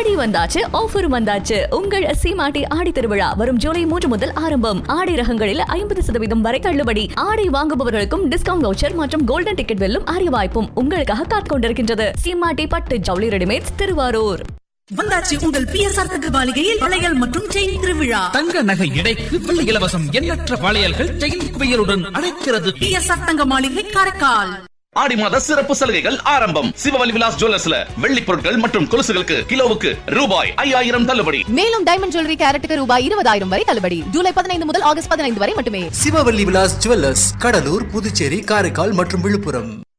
ஆடி வந்தாச்சு, ஆஃபர் வந்தாச்சு. உங்கள் சீமாட்டி ஆடி திருவிழா வரும் ஜூலை 3 முதல் ஆரம்பம். ஆடை ரகங்களில் 50% வரை தள்ளுபடி. ஆடை வாங்குபவர்களுக்கும் டிஸ்கவுண்ட் வவுச்சர் மற்றும் கோல்டன் டிக்கெட் வெல்லும் அரிய வாய்ப்பும் உங்களுக்காக காத்துக் கொண்டிருக்கின்றது. சீமாட்டி பட்டு ஜவுளி ரெடிமேட்ஸ், திருவாரூர். வந்தாச்சு உங்கள் பிஎஸ்ஆர் தங்கமாளிகையில் வளையல் மற்றும் செயின் திருவிழா. தங்க நகை எடைக்கு வெள்ளி இலவசம். எண்ணற்ற வளையல்கள் செயின் குவியலுடன் அழைக்கிறது. பிஎஸ்ஆர் தங்கமாளிகை, காரைக்கால். ஆடி மாத சிறப்பு சலுகைகள் ஆரம்பம். சிவவலி விலாஸ் ஜுவல்லர்ஸ்ல வெள்ளி பொருட்கள் மற்றும் கொலுசுகளுக்கு கிலோவுக்கு ரூபாய் 5000 தள்ளுபடி. மேலும் டைமண்ட் ஜுவல்லரி கேரட்டுக்கு ரூபாய் 20000 வரை தள்ளுபடி. ஜூலை 15 முதல் ஆகஸ்ட் 15 வரை மட்டுமே. சிவவல்லி விலாஸ் ஜுவல்லர்ஸ், கடலூர், புதுச்சேரி, காரைக்கால் மற்றும் விழுப்புரம்.